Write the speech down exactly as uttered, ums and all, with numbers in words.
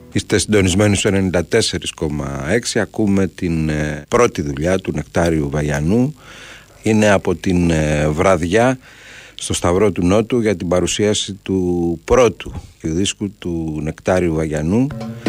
Είστε συντονισμένοι στο ενενήντα τέσσερα κόμμα έξι. Ακούμε την ε, πρώτη δουλειά του Νεκτάριου Βαγιανού. Είναι από την ε, βραδιά στο Σταυρό του Νότου για την παρουσίαση του πρώτου δίσκου του Νεκτάριου Βαγιανού.